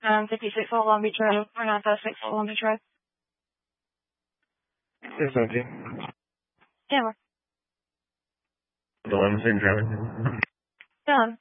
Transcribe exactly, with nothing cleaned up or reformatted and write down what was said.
Um, fifty-six Fort Long Beach Road, or nine five six Fort Long Beach Road. Yes, empty. Yeah, we're The limousine driving. done.